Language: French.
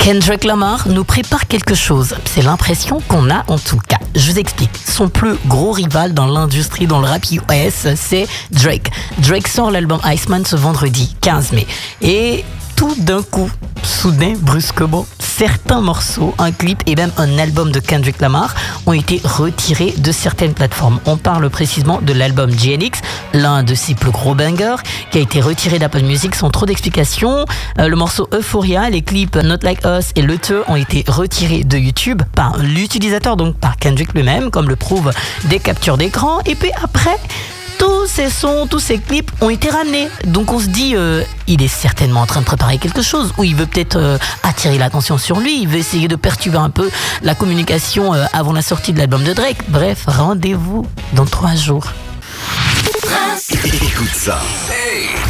Kendrick Lamar nous prépare quelque chose. C'est l'impression qu'on a en tout cas. Je vous explique. Son plus gros rival dans l'industrie, dans le rap US, c'est Drake. Drake sort l'album Iceman ce vendredi 15 mai. Et tout d'un coup, soudain, brusquement, certains morceaux, un clip et même un album de Kendrick Lamar ont été retirés de certaines plateformes. On parle précisément de l'album GNX, l'un de ses plus gros bangers, qui a été retiré d'Apple Music sans trop d'explications. Le morceau Euphoria, les clips Not Like Us et Le Te ont été retirés de YouTube par l'utilisateur, donc par Kendrick lui-même, comme le prouvent des captures d'écran. Et puis après, tous ces sons, tous ces clips ont été ramenés. Donc on se dit, il est certainement en train de préparer quelque chose, ou il veut peut-être attirer l'attention sur lui, il veut essayer de perturber un peu la communication avant la sortie de l'album de Drake. Bref, rendez-vous dans 3 jours. Écoute ça.